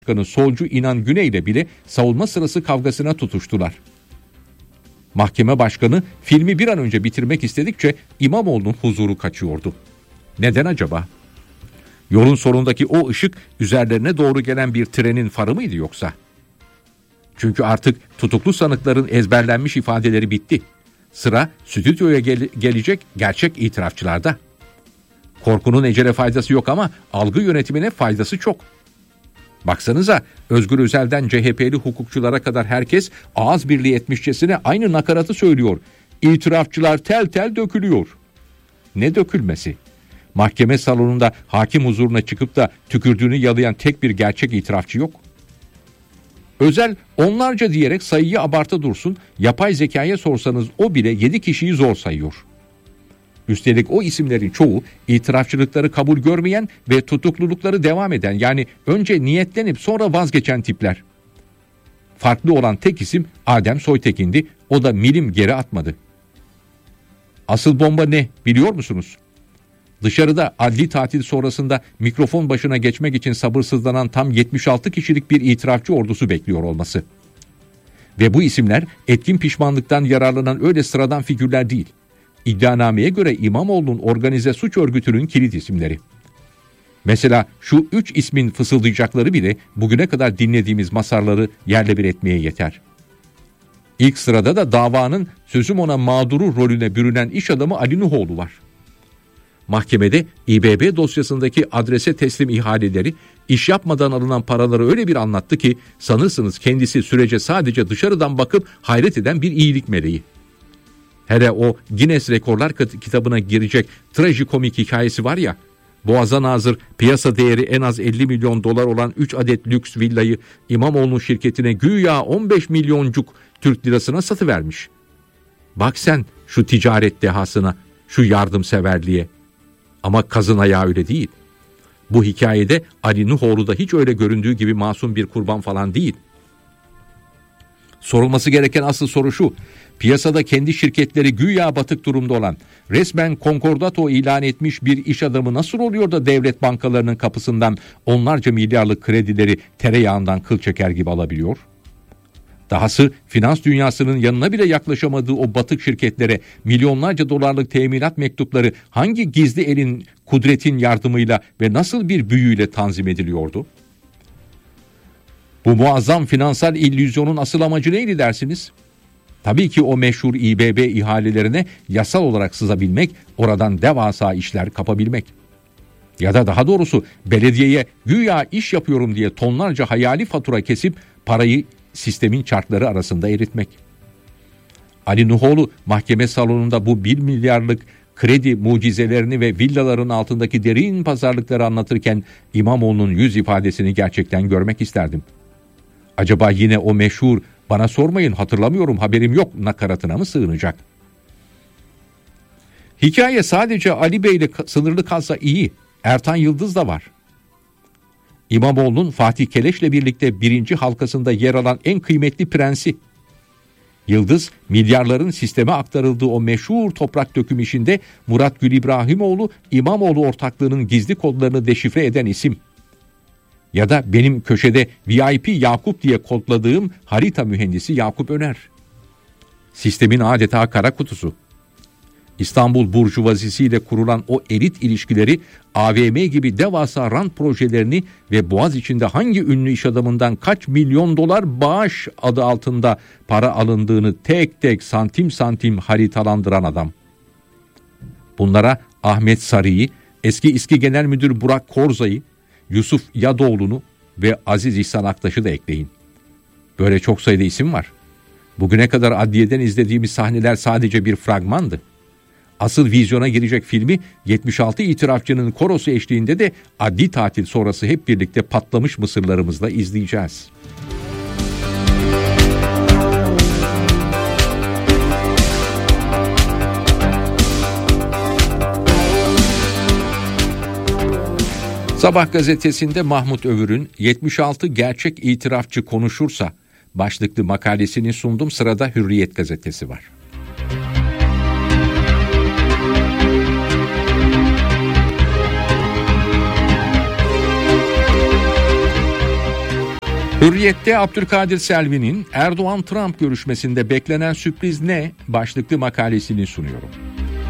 Başkanı solcu İnan Güney ile bile savunma sırası kavgasına tutuştular. Mahkeme başkanı filmi bir an önce bitirmek istedikçe İmamoğlu'nun huzuru kaçıyordu. Neden acaba? Yolun sonundaki o ışık üzerlerine doğru gelen bir trenin farı mıydı yoksa? Çünkü artık tutuklu sanıkların ezberlenmiş ifadeleri bitti. Sıra stüdyoya gelecek gerçek itirafçılarda. Korkunun ecele faydası yok ama algı yönetimine faydası çok. Baksanıza, Özgür Özel'den CHP'li hukukçulara kadar herkes ağız birliği etmişçesine aynı nakaratı söylüyor. İtirafçılar tel tel dökülüyor. Ne dökülmesi? Mahkeme salonunda hakim huzuruna çıkıp da tükürdüğünü yalayan tek bir gerçek itirafçı yok. Özel onlarca diyerek sayıyı abarta dursun, yapay zekaya sorsanız o bile 7 kişiyi zor sayıyor. Üstelik o isimlerin çoğu itirafçılıkları kabul görmeyen ve tutuklulukları devam eden, yani önce niyetlenip sonra vazgeçen tipler. Farklı olan tek isim Adem Soytekin'di, o da milim geri atmadı. Asıl bomba ne biliyor musunuz? Dışarıda adli tatil sonrasında mikrofon başına geçmek için sabırsızlanan tam 76 kişilik bir itirafçı ordusu bekliyor olması. Ve bu isimler etkin pişmanlıktan yararlanan öyle sıradan figürler değil. İddianameye göre İmamoğlu'nun organize suç örgütünün kilit isimleri. Mesela şu 3 ismin fısıldayacakları bile bugüne kadar dinlediğimiz masarları yerle bir etmeye yeter. İlk sırada da davanın sözüm ona mağduru rolüne bürünen iş adamı Ali Nuhoğlu var. Mahkemede İBB dosyasındaki adrese teslim ihaleleri, iş yapmadan alınan paraları öyle bir anlattı ki sanırsınız kendisi sürece sadece dışarıdan bakıp hayret eden bir iyilik meleği. Hele o Guinness Rekorlar kitabına girecek trajikomik hikayesi var ya, boğaza nazır piyasa değeri en az 50 milyon dolar olan 3 adet lüks villayı İmamoğlu şirketine güya 15 milyoncuk Türk lirasına satıvermiş. Bak sen şu ticaret dehasına, şu yardımseverliğe. Ama kazın ayağı öyle değil. Bu hikayede Ali Nuhoğlu da hiç öyle göründüğü gibi masum bir kurban falan değil. Sorulması gereken asıl soru şu: piyasada kendi şirketleri güya batık durumda olan, resmen konkordato ilan etmiş bir iş adamı nasıl oluyor da devlet bankalarının kapısından onlarca milyarlık kredileri tereyağından kıl çeker gibi alabiliyor? Dahası finans dünyasının yanına bile yaklaşamadığı o batık şirketlere milyonlarca dolarlık teminat mektupları hangi gizli elin, kudretin yardımıyla ve nasıl bir büyüyle tanzim ediliyordu? Bu muazzam finansal illüzyonun asıl amacı neydi dersiniz? Tabii ki o meşhur İBB ihalelerine yasal olarak sızabilmek, oradan devasa işler kapabilmek. Ya da daha doğrusu belediyeye güya iş yapıyorum diye tonlarca hayali fatura kesip parayı sistemin çarkları arasında eritmek. Ali Nuhoğlu mahkeme salonunda bu 1 milyarlık kredi mucizelerini ve villaların altındaki derin pazarlıkları anlatırken İmamoğlu'nun yüz ifadesini gerçekten görmek isterdim. Acaba yine o meşhur "bana sormayın, hatırlamıyorum, haberim yok" nakaratına mı sığınacak? Hikaye sadece Ali Bey ile sınırlı kalsa iyi. Ertan Yıldız da var. İmamoğlu'nun Fatih Keleş'le birlikte 1. halkasında yer alan en kıymetli prensi. Yıldız, milyarların sisteme aktarıldığı o meşhur toprak döküm işinde Murat Gül İbrahimoğlu, İmamoğlu ortaklığının gizli kodlarını deşifre eden isim. Ya da benim köşede VIP Yakup diye kodladığım harita mühendisi Yakup Öner. Sistemin adeta kara kutusu. İstanbul Burjuvazisiyle kurulan o elit ilişkileri, AVM gibi devasa rant projelerini ve Boğaz içinde hangi ünlü iş adamından kaç milyon dolar bağış adı altında para alındığını tek tek santim santim haritalandıran adam. Bunlara Ahmet Sarı'yı, eski İSKİ Genel Müdür Burak Korza'yı, Yusuf Yadoğlu'nu ve Aziz İhsan Aktaş'ı da ekleyin. Böyle çok sayıda isim var. Bugüne kadar adliyeden izlediğimiz sahneler sadece bir fragmandı. Asıl vizyona girecek filmi 76 itirafçının korosu eşliğinde de adli tatil sonrası hep birlikte patlamış mısırlarımızla izleyeceğiz. Sabah gazetesinde Mahmut Övür'ün 76 gerçek itirafçı konuşursa başlıklı makalesini sundum. Sırada Hürriyet gazetesi var. Hürriyet'te Abdülkadir Selvi'nin Erdoğan-Trump görüşmesinde beklenen sürpriz ne? Başlıklı makalesini sunuyorum.